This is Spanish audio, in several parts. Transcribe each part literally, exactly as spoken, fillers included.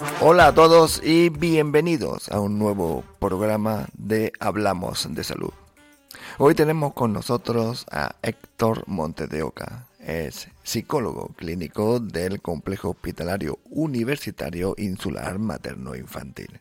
Hola a todos y bienvenidos a un nuevo programa de Hablamos de Salud. Hoy tenemos con nosotros a Héctor Montes de Oca. Es psicólogo clínico del Complejo Hospitalario Universitario Insular Materno Infantil.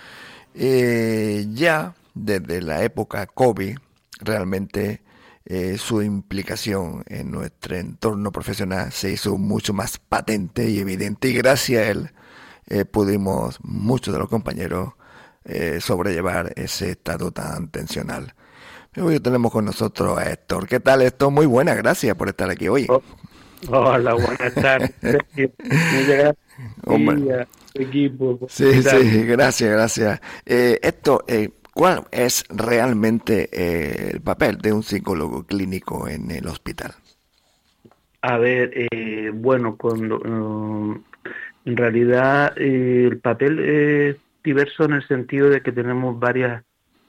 Eh, ya desde la época COVID, realmente eh, su implicación en nuestro entorno profesional se hizo mucho más patente y evidente, y gracias a él eh, pudimos, muchos de los compañeros, eh, sobrellevar ese estado tan tensional. Hoy tenemos con nosotros a Héctor. ¿Qué tal, Héctor? Muy buenas, gracias por estar aquí hoy. Oh, hola, buenas tardes. Sergio. Muchas gracias a Hombre, ti y a tu equipo por sí, invitarme. sí, gracias, gracias. Eh, Héctor, eh, ¿cuál es realmente eh, el papel de un psicólogo clínico en el hospital? A ver, eh, bueno, cuando um, en realidad eh, el papel es diverso en el sentido de que tenemos varios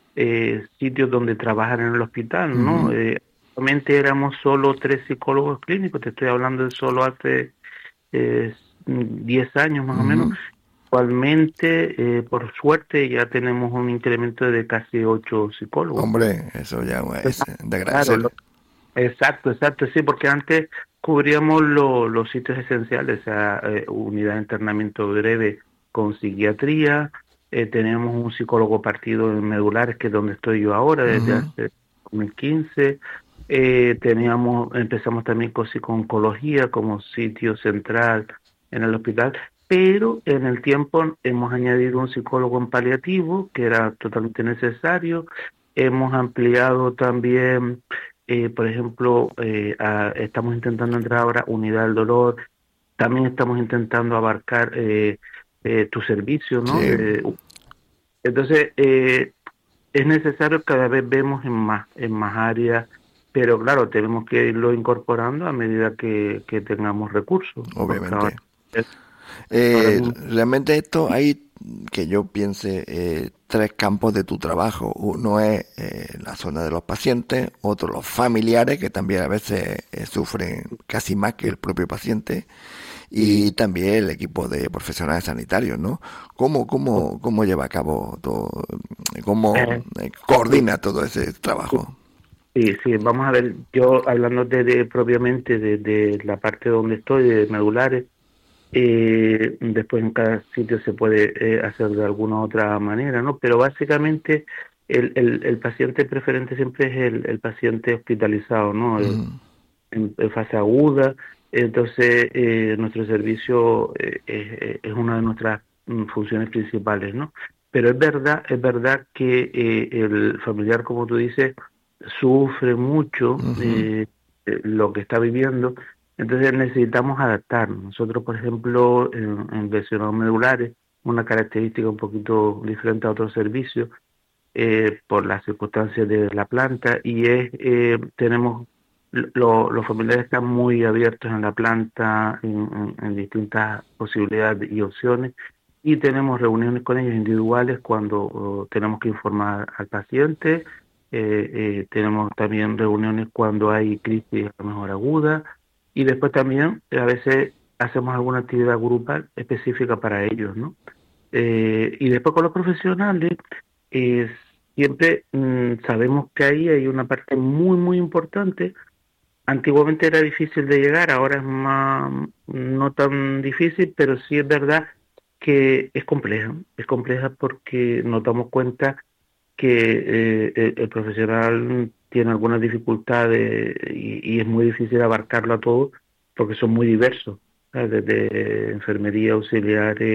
sitios donde trabajar en el hospital, ¿no? Ujú, Eh, actualmente éramos solo tres psicólogos clínicos, te estoy hablando de solo hace eh, diez años más o menos. ujú. Actualmente, eh, por suerte, ya tenemos un incremento de casi ocho psicólogos. Hombre, eso ya Pues, es de claro, agradecer. lo- exacto, exacto, sí, porque antes cubríamos lo- los sitios esenciales, o sea, eh, unidad de internamiento breve con psiquiatría, eh, tenemos un psicólogo partido en medulares, que es donde estoy yo ahora, desde Ujú. hace dos mil quince. Eh, teníamos, empezamos también con psico-oncología como sitio central en el hospital, pero en el tiempo hemos añadido un psicólogo en paliativo, que era totalmente necesario. Hemos ampliado también, eh, por ejemplo, eh, a- estamos intentando entrar ahora unidad del dolor, también estamos intentando abarcar eh, eh, tu servicio, ¿no? Sí, De- entonces, eh, es necesario, cada vez vemos en más, en más áreas, pero claro, tenemos que irlo incorporando a medida que, que tengamos recursos, porque ahora, obviamente. ahora Eh, mismo. realmente esto hay que yo piense eh, tres campos de tu trabajo. Uno es eh, la zona de los pacientes, otro los familiares, que también a veces eh, sufren casi más que el propio paciente, y Sí. también el equipo de profesionales sanitarios, ¿no? ¿Cómo, cómo, cómo lleva a cabo todo, cómo Eh, eh, sí, coordina todo ese trabajo? sí, sí, vamos a ver, yo hablando de, de propiamente de, de la parte donde estoy, de medulares. Eh, después en cada sitio se puede eh, hacer de alguna otra manera, ¿no? Pero básicamente el, el, el paciente preferente siempre es el, el paciente hospitalizado, ¿no? Eh, Ujú, en, en fase aguda. Entonces, eh, nuestro servicio eh, es, es una de nuestras mm, funciones principales, ¿no? Pero es verdad, es verdad que eh, el familiar, como tú dices, sufre mucho ujú. eh, eh, lo que está viviendo. Entonces necesitamos adaptarnos. Nosotros, por ejemplo, en, en lesionados medulares, una característica un poquito diferente a otros servicios, eh, por las circunstancias de la planta, y es, eh, tenemos, lo- los familiares están muy abiertos en la planta, en, en- en distintas posibilidades y opciones, y tenemos reuniones con ellos individuales cuando oh, tenemos que informar al paciente. Eh, eh, tenemos también reuniones cuando hay crisis a lo mejor aguda, y después también eh, a veces hacemos alguna actividad grupal específica para ellos, ¿no? Eh, y después con los profesionales, eh, siempre mm, sabemos que ahí hay una parte muy, muy importante. Antiguamente era difícil de llegar, ahora es más, no tan difícil, pero sí es verdad que es compleja. Es compleja porque nos damos cuenta que eh, el, el profesional tiene algunas dificultades y, y es muy difícil abarcarlo a todos porque son muy diversos, ¿sabes? Desde enfermería, auxiliares,